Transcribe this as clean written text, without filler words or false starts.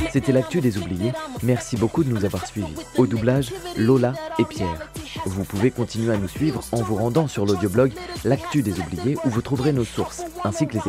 C'était l'actu des oubliés. Merci beaucoup de nous avoir suivis. Au doublage, Lola et Pierre. Vous pouvez continuer à nous suivre en vous rendant sur l'audioblog L'actu des oubliés où vous trouverez nos sources ainsi que les